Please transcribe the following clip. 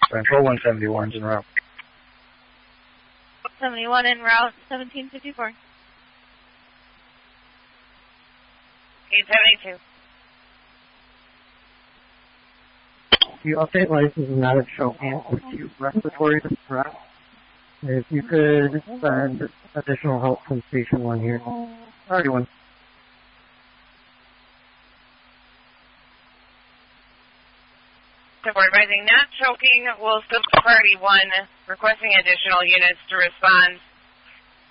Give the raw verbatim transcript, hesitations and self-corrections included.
Central, one seventy-one's en route. seventy-one en route, seventeen fifty-four. eight seventy-two. The update license is not a choking acute respiratory distress. If you could send additional help from station one here. Alrighty, one. So we're advising not choking. We'll still party one, requesting additional units to respond